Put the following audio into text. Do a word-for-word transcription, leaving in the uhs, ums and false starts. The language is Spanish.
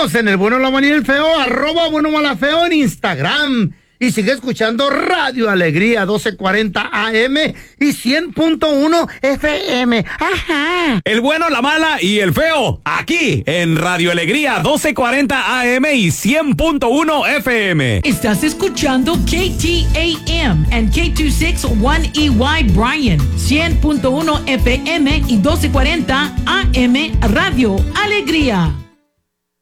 Síguenos en el bueno, la mala y el feo, arroba bueno, mala, feo en Instagram. Y sigue escuchando Radio Alegría doce cuarenta A M y cien punto uno F M. Ajá. El bueno, la mala y el feo, aquí en Radio Alegría doce cuarenta A M y cien punto uno F M. Estás escuchando K T A M and K dos sesenta y uno E Y Bryan, cien punto uno F M y doce cuarenta A M Radio Alegría.